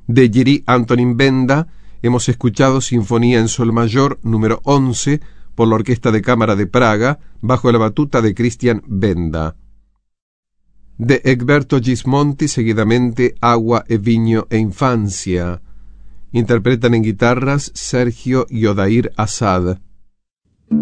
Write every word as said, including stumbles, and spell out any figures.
De Jiří Antonín Benda hemos escuchado Sinfonía en Sol Mayor número once por la Orquesta de Cámara de Praga bajo la batuta de Christian Benda. De Egberto Gismonti seguidamente Agua e Vigno e Infancia. Interpretan en guitarras Sergio y Odair Assad.